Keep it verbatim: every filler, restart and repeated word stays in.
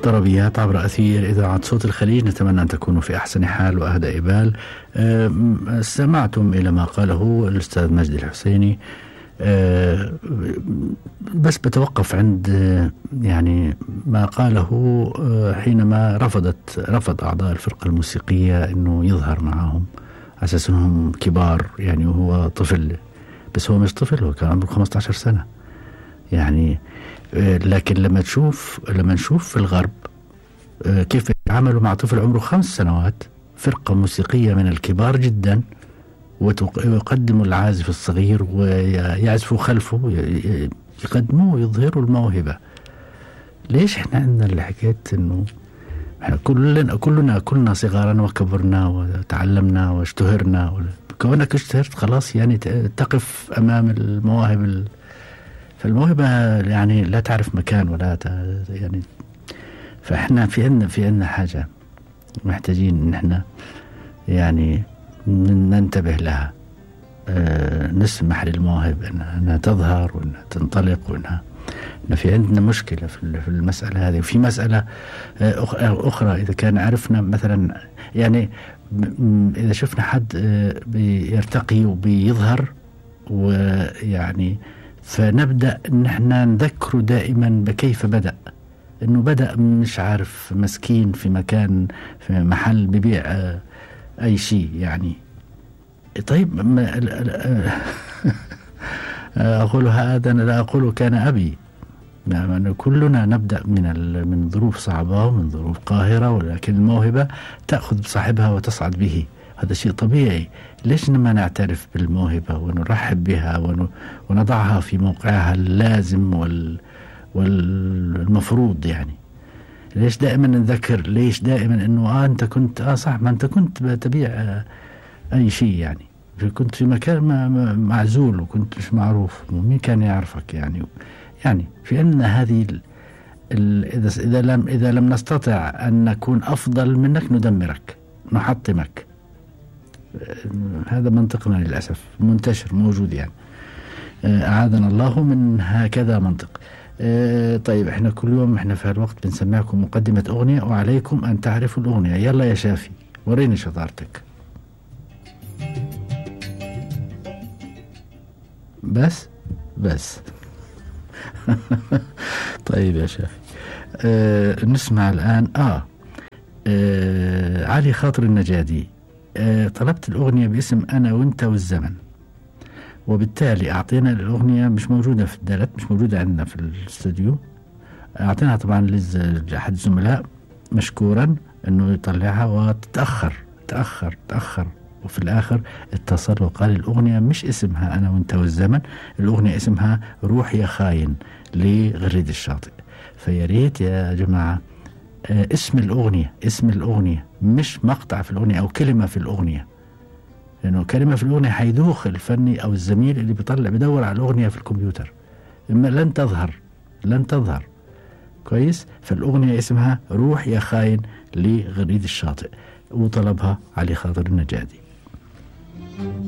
طربيات عبر أثير إذاعة صوت الخليج. نتمنى أن تكونوا في أحسن حال وأهدى بال. سمعتم إلى ما قاله الأستاذ مجدي الحسيني، بس بتوقف عند يعني ما قاله حينما رفضت رفض أعضاء الفرقة الموسيقية أنه يظهر معهم على أساس أنهم كبار، يعني وهو طفل. بس هو مش طفل، هو كان عمره خمسة عشر سنة يعني. لكن لما تشوف لما نشوف في الغرب كيف يتعاملوا مع طفل عمره خمس سنوات، فرقة موسيقية من الكبار جدا، ويقدموا العازف الصغير ويعزفوا خلفه، يقدموه ويظهروا الموهبة. ليش احنا عندنا الحكاية انه احنا كلنا كلنا كلنا صغارا وكبرنا وتعلمنا واشتهرنا، كونك اشتهرت خلاص يعني تقف امام المواهب ال... فالموهبة يعني لا تعرف مكان ولا ت... يعني. فاحنا في عندنا في عندنا حاجة محتاجين ان احنا يعني ننتبه لها. أه نسمح للمواهب انها, إنها تظهر وانها تنطلق، وانها إن في عندنا مشكلة في المسألة هذه. وفي مسألة أخرى، إذا كان عرفنا مثلا يعني إذا شفنا حد بيرتقي وبيظهر ويعني، فنبدأ إن احنا نذكره دائما بكيف بدأ، إنه بدأ مش عارف مسكين في مكان في محل ببيع أي شيء يعني. طيب أقول هذا، أنا لا أقول كان أبي، يعني كلنا نبدأ من من ظروف صعبة ومن ظروف قاهرة، ولكن الموهبة تأخذ بصاحبها وتصعد به، هذا شيء طبيعي. ليش ما نعترف بالموهبة ونرحب بها ونضعها في موقعها اللازم وال والمفروض يعني؟ ليش دائما نذكر؟ ليش دائما انه اه انت كنت اه صح، ما انت كنت تبيع آه اي شيء يعني، كنت في مكان معزول وكنت مش معروف، مين كان يعرفك يعني؟ يعني في عندنا هذه ال ال إذا إذا لم إذا لم نستطع أن نكون أفضل منك ندمرك، نحطمك. هذا منطقنا للأسف منتشر موجود يعني. أعاذنا الله من هكذا منطق. طيب احنا كل يوم احنا في هالوقت بنسمعكم مقدمة أغنية وعليكم أن تعرفوا الأغنية. يلا يا شافي وريني شطارتك. بس بس طيب يا شافي. آه نسمع الآن آه, آه علي خاطر النجادي. آه طلبت الأغنية باسم أنا وأنت والزمن، وبالتالي أعطينا الأغنية، مش موجودة في الدلت، مش موجودة عندنا في الاستوديو. أعطيناها طبعا لأحد الزملاء مشكورا أنه يطلعها، وتتأخر تأخر تأخر وفي الآخر اتصل وقال الأغنية مش اسمها أنا وأنت والزمن، الأغنية اسمها روح يا خاين لغريد الشاطئ. فياريت يا جماعة آه اسم الأغنية، اسم الأغنية مش مقطع في الأغنية أو كلمة في الأغنية، لأنه كلمة في الأغنية حيدوخ الفني أو الزميل اللي بيطلع بيدور على الأغنية في الكمبيوتر، إما لن تظهر لن تظهر كويس. فالأغنية اسمها روح يا خاين لغريد الشاطئ، وطلبها علي خاطر النجادي.